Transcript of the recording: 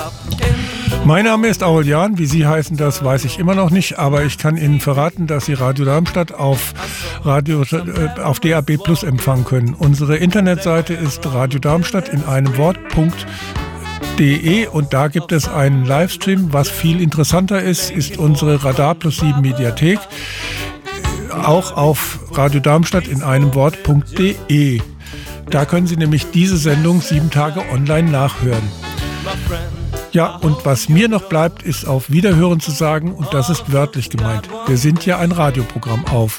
Mein Name ist Aurelian, wie Sie heißen, das weiß ich immer noch nicht, aber ich kann Ihnen verraten, dass Sie Radio Darmstadt auf DAB Plus empfangen können. Unsere Internetseite ist Radio Darmstadt in einem Wort.de und da gibt es einen Livestream. Was viel interessanter ist unsere Radar Plus 7 Mediathek, auch auf Radio Darmstadt in einem Wort.de. Da können Sie nämlich diese Sendung 7 Tage online nachhören. Ja, und was mir noch bleibt, ist auf Wiederhören zu sagen, und das ist wörtlich gemeint. Wir sind ja ein Radioprogramm auf